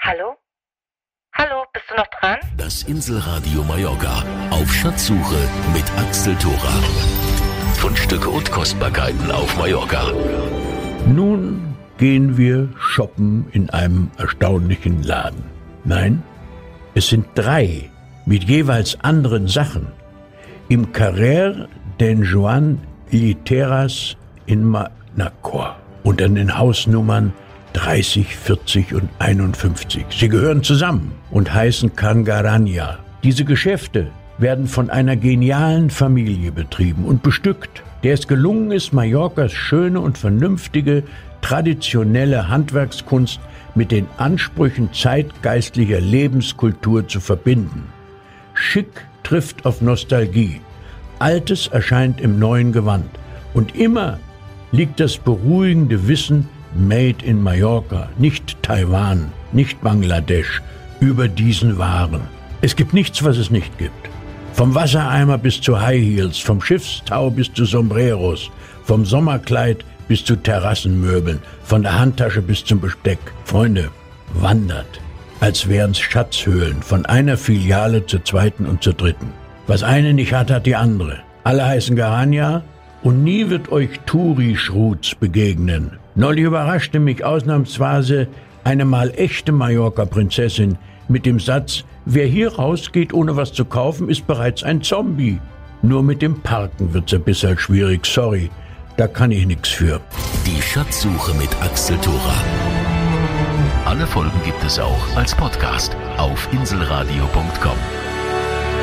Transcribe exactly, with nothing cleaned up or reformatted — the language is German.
Hallo? Hallo, bist du noch dran? Das Inselradio Mallorca auf Schatzsuche mit Axel Thora. Fundstücke und Kostbarkeiten auf Mallorca. Nun gehen wir shoppen in einem erstaunlichen Laden. Nein, es sind drei mit jeweils anderen Sachen. Im Carrer den Joan Literas in Manacor und an den Hausnummern dreißig, vierzig und einundfünfzig. Sie gehören zusammen und heißen Cangarania. Diese Geschäfte werden von einer genialen Familie betrieben und bestückt, der es gelungen ist, Mallorcas schöne und vernünftige, traditionelle Handwerkskunst mit den Ansprüchen zeitgeistlicher Lebenskultur zu verbinden. Schick trifft auf Nostalgie. Altes erscheint im neuen Gewand. Und immer liegt das beruhigende Wissen, Made in Mallorca, nicht Taiwan, nicht Bangladesch, über diesen Waren. Es gibt nichts, was es nicht gibt. Vom Wassereimer bis zu High Heels, vom Schiffstau bis zu Sombreros, vom Sommerkleid bis zu Terrassenmöbeln, von der Handtasche bis zum Besteck. Freunde, wandert, als wären's Schatzhöhlen, von einer Filiale zur zweiten und zur dritten. Was eine nicht hat, hat die andere. Alle heißen Garania und nie wird euch Touri-Schruts begegnen. Neulich überraschte mich ausnahmsweise eine mal echte Mallorca-Prinzessin mit dem Satz: Wer hier rausgeht, ohne was zu kaufen, ist bereits ein Zombie. Nur mit dem Parken wird's ein bisschen schwierig, sorry, da kann ich nix für. Die Schatzsuche mit Axel Thora. Alle Folgen gibt es auch als Podcast auf inselradio punkt com.